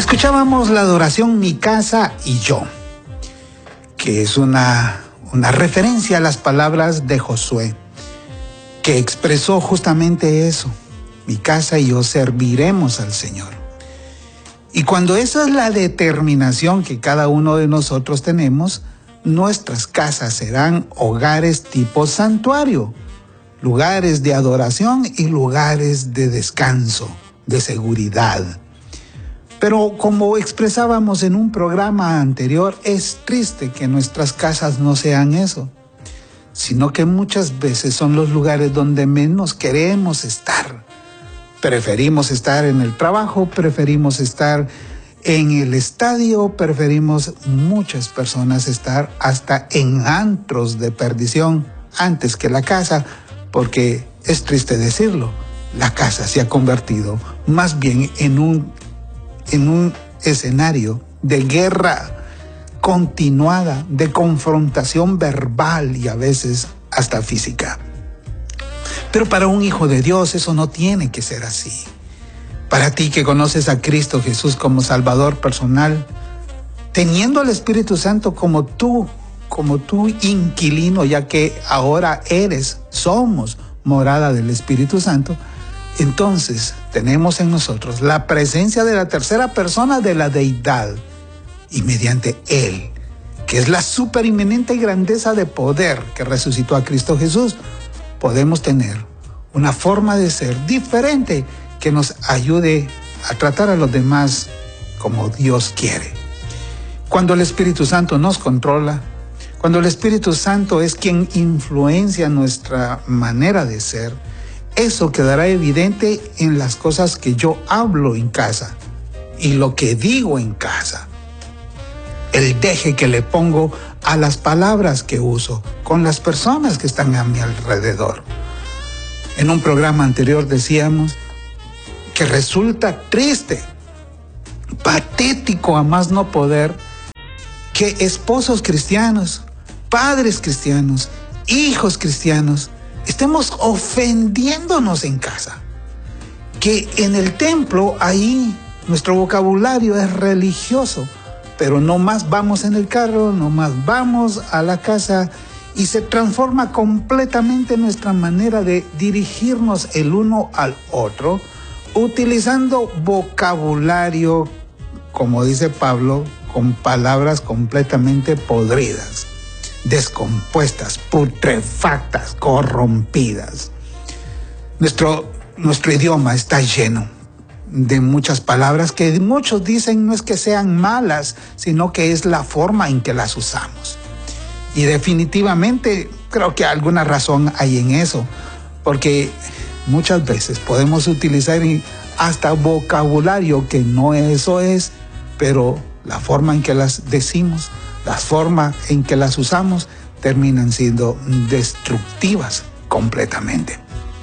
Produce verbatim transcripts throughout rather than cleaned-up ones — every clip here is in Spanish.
Escuchábamos la adoración Mi casa y yo, que es una, una referencia a las palabras de Josué, que expresó justamente eso: mi casa y yo serviremos al Señor. Y cuando esa es la determinación que cada uno de nosotros tenemos, nuestras casas serán hogares tipo santuario, lugares de adoración y lugares de descanso, de seguridad. Pero como expresábamos en un programa anterior, es triste que nuestras casas no sean eso, sino que muchas veces son los lugares donde menos queremos estar. Preferimos estar en el trabajo, preferimos estar en el estadio, preferimos muchas personas estar hasta en antros de perdición antes que la casa, porque es triste decirlo, la casa se ha convertido más bien en un, en un escenario de guerra continuada, de confrontación verbal y a veces hasta física. Pero para un hijo de Dios eso no tiene que ser así. Para ti que conoces a Cristo Jesús como Salvador personal, teniendo al Espíritu Santo como tú, como tu inquilino, ya que ahora eres, somos morada del Espíritu Santo, entonces tenemos en nosotros la presencia de la tercera persona de la deidad, y mediante Él, que es la superinminente grandeza de poder que resucitó a Cristo Jesús, podemos tener una forma de ser diferente que nos ayude a tratar a los demás como Dios quiere. Cuando el Espíritu Santo nos controla, cuando el Espíritu Santo es quien influencia nuestra manera de ser, eso quedará evidente en las cosas que yo hablo en casa y lo que digo en casa. El deje que le pongo a las palabras que uso con las personas que están a mi alrededor. En un programa anterior decíamos que resulta triste, patético a más no poder, que esposos cristianos, padres cristianos, hijos cristianos, estemos ofendiéndonos en casa. Que en el templo, ahí, nuestro vocabulario es religioso, pero no más vamos en el carro, no más vamos a la casa, y se transforma completamente nuestra manera de dirigirnos el uno al otro, utilizando vocabulario, como dice Pablo, con palabras completamente podridas, descompuestas, putrefactas, corrompidas. Nuestro, nuestro idioma está lleno de muchas palabras que muchos dicen no es que sean malas, sino que es la forma en que las usamos. Y definitivamente creo que alguna razón hay en eso, porque muchas veces podemos utilizar hasta vocabulario que no eso es, pero la forma en que las decimos, la forma en que las usamos, terminan siendo destructivas completamente.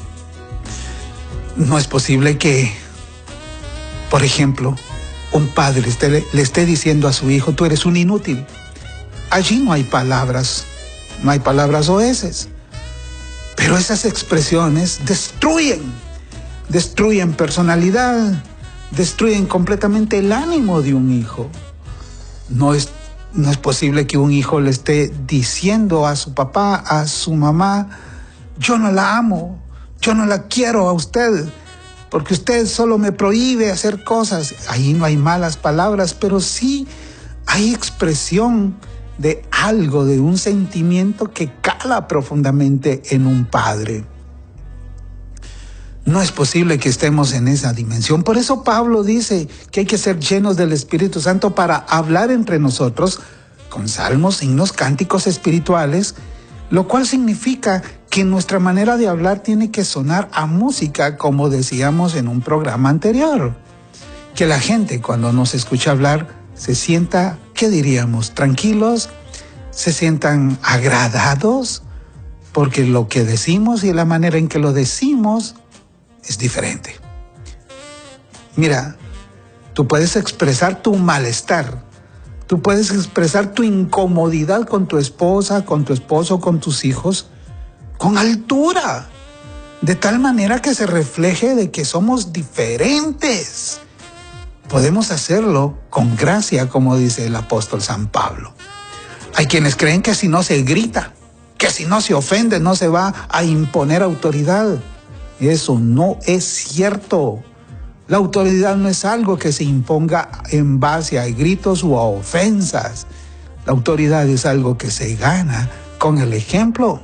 No es posible que, por ejemplo, un padre esté, le esté diciendo a su hijo, tú eres un inútil. Allí no hay palabras, no hay palabras oeces. Pero esas expresiones destruyen, destruyen personalidad, destruyen completamente el ánimo de un hijo. No es, no es posible que un hijo le esté diciendo a su papá, a su mamá, yo no la amo, yo no la quiero a usted, porque usted solo me prohíbe hacer cosas. Ahí no hay malas palabras, pero sí hay expresión de algo, de un sentimiento que cala profundamente en un padre. No es posible que estemos en esa dimensión. Por eso Pablo dice que hay que ser llenos del Espíritu Santo para hablar entre nosotros con salmos, himnos, cánticos espirituales, lo cual significa que nuestra manera de hablar tiene que sonar a música, como decíamos en un programa anterior. Que la gente cuando nos escucha hablar se sienta, ¿qué diríamos? Tranquilos, se sientan agradados, porque lo que decimos y la manera en que lo decimos es diferente. Mira, tú puedes expresar tu malestar, tú puedes expresar tu incomodidad con tu esposa, con tu esposo, con tus hijos, con altura, de tal manera que se refleje de que somos diferentes. podemos hacerlo con gracia, como dice el apóstol San Pablo. Hay quienes creen que si no se grita, que si no se ofende, no se va a imponer autoridad. Eso no es cierto. La autoridad no es algo que se imponga en base a gritos o a ofensas. La autoridad es algo que se gana con el ejemplo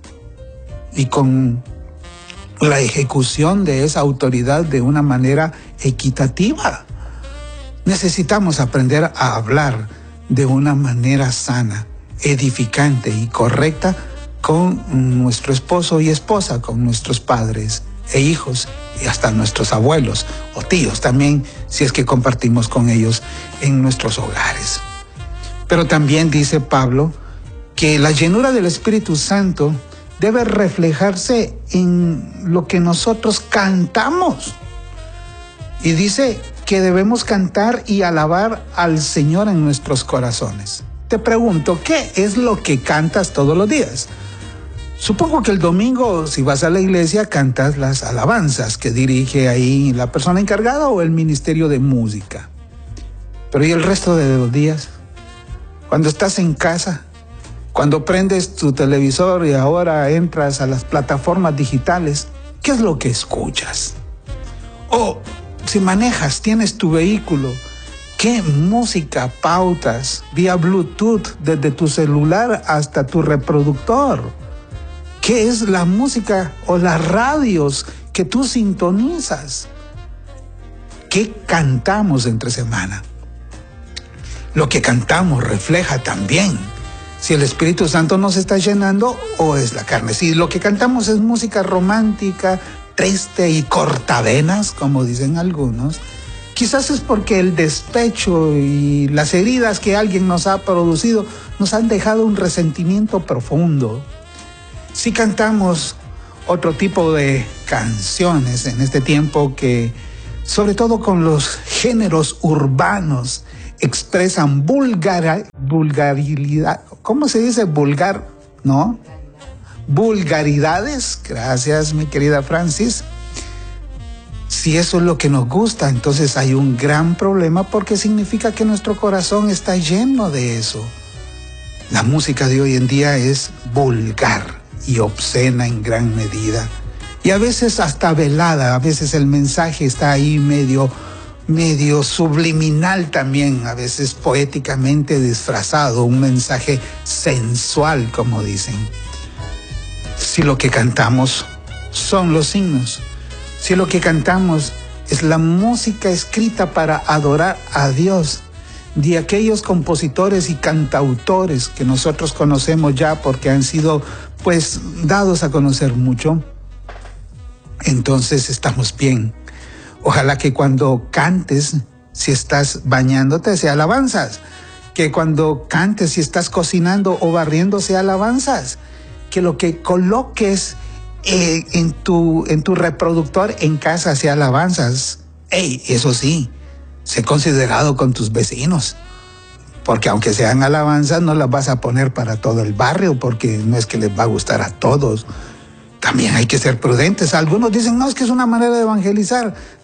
y con la ejecución de esa autoridad de una manera equitativa. Necesitamos aprender a hablar de una manera sana, edificante y correcta con nuestro esposo y esposa, con nuestros padres e hijos y hasta nuestros abuelos o tíos también, si es que compartimos con ellos en nuestros hogares. Pero también dice Pablo que la llenura del Espíritu Santo debe reflejarse en lo que nosotros cantamos. Y dice que debemos cantar y alabar al Señor en nuestros corazones. Te pregunto, ¿qué es lo que cantas todos los días? Supongo que el domingo, si vas a la iglesia, cantas las alabanzas que dirige ahí la persona encargada o el ministerio de música. Pero ¿y el resto de los días? Cuando estás en casa, cuando prendes tu televisor y ahora entras a las plataformas digitales, ¿qué es lo que escuchas? O si manejas, tienes tu vehículo, ¿qué música pautas vía Bluetooth desde tu celular hasta tu reproductor? ¿Qué es la música o las radios que tú sintonizas? ¿Qué cantamos entre semana? Lo que cantamos refleja también si el Espíritu Santo nos está llenando o es la carne. Si lo que cantamos es música romántica, triste y cortavenas, como dicen algunos, quizás es porque el despecho y las heridas que alguien nos ha producido nos han dejado un resentimiento profundo. Si cantamos otro tipo de canciones en este tiempo que, sobre todo con los géneros urbanos, expresan vulgar, vulgaridad, ¿cómo se dice? Vulgar, ¿no? Vulgaridades, gracias mi querida Francis. Si eso es lo que nos gusta, entonces hay un gran problema porque significa que nuestro corazón está lleno de eso. La música de hoy en día es vulgar y obscena en gran medida. Y a veces hasta velada, a veces el mensaje está ahí medio, medio subliminal también, a veces poéticamente disfrazado, un mensaje sensual, como dicen. Si lo que cantamos son los himnos, si lo que cantamos es la música escrita para adorar a Dios, de aquellos compositores y cantautores que nosotros conocemos ya porque han sido pues dados a conocer mucho, entonces estamos bien. Ojalá que cuando cantes, si estás bañándote, sea alabanzas. Que cuando cantes, si estás cocinando o barriendo, sea alabanzas. Que lo que coloques eh, en, tu, en tu reproductor en casa sea alabanzas. Ey, eso sí, sé considerado con tus vecinos. Porque aunque sean alabanzas, no las vas a poner para todo el barrio, porque no es que les va a gustar a todos. También hay que ser prudentes. Algunos dicen, no, es que es una manera de evangelizar.